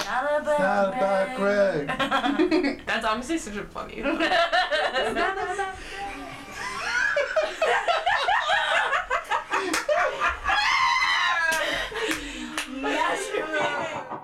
Not about Greg. That's honestly such a funny.